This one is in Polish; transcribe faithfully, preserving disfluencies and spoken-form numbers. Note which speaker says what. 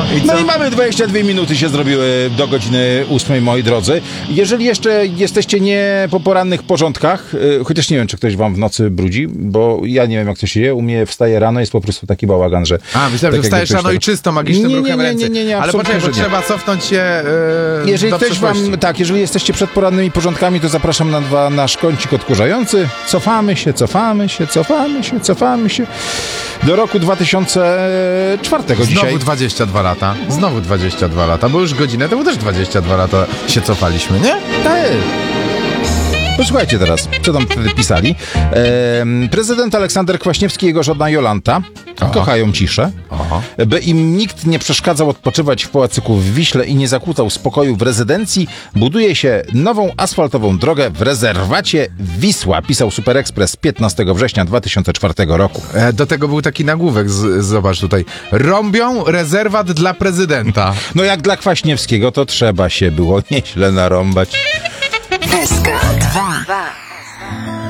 Speaker 1: i co?
Speaker 2: No i mamy dwadzieścia dwie minuty się zrobiły do godziny ósmej, moi drodzy. Jeżeli jeszcze jesteście nie po porannych porządkach, yy, chociaż nie wiem, czy ktoś wam w nocy brudzi, bo ja nie wiem, jak to się dzieje. U mnie wstaje rano, jest po prostu taki bałagan, że...
Speaker 1: A, myślałem,
Speaker 2: tak
Speaker 1: że wstajesz rano i czysto, magicznym
Speaker 2: nie, nie,
Speaker 1: ruchem
Speaker 2: nie,
Speaker 1: ręce.
Speaker 2: nie, nie, nie,
Speaker 1: Ale
Speaker 2: absolutnie,
Speaker 1: poczekaj, bo
Speaker 2: że nie.
Speaker 1: trzeba cofnąć się yy,
Speaker 2: Jeżeli
Speaker 1: do
Speaker 2: ktoś
Speaker 1: przyszłości.
Speaker 2: wam, tak, jeżeli jesteście przed porannymi porządkami, to zapraszam na dwa, nasz kącik odkurzający. Cofamy się, cofamy się, cofamy się, cofamy się do roku dwa tysiące czwartego dzisiaj.
Speaker 1: Znowu dwadzieścia dwa lata. Znowu dwadzieścia dwa lata, bo już godzinę temu też dwadzieścia dwa lata się cofaliśmy, nie?
Speaker 2: Tak. Posłuchajcie teraz, co tam wtedy pisali. Ehm, prezydent Aleksander Kwaśniewski i jego żona Jolanta
Speaker 1: Aha.
Speaker 2: kochają ciszę.
Speaker 1: Aha.
Speaker 2: By im nikt nie przeszkadzał odpoczywać w pałacyku w Wiśle i nie zakłócał spokoju w rezydencji, buduje się nową asfaltową drogę w rezerwacie Wisła, pisał Super Express piętnastego września dwa tysiące czwartego roku.
Speaker 1: E, do tego był taki nagłówek, z, zobacz tutaj. Rąbią rezerwat dla prezydenta.
Speaker 2: No jak dla Kwaśniewskiego, to trzeba się było nieźle narąbać.
Speaker 3: S K dwa.